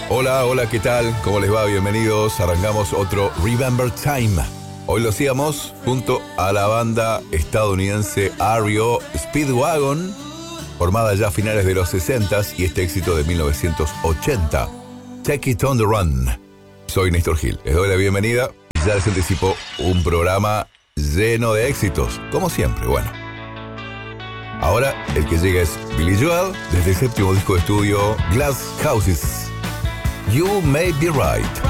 Hola, hola, ¿qué tal? ¿Cómo les va? Bienvenidos. Arrancamos otro Remember Time. Hoy lo hacíamos junto a la banda estadounidense REO Speedwagon, formada ya a finales de los 60s, y este éxito de 1980, Take It on the Run. Soy Néstor Gil, les doy la bienvenida. Ya les anticipo un programa lleno de éxitos, como siempre. Bueno, ahora el que llega es Billy Joel, desde el séptimo disco de estudio Glass Houses. You May Be Right.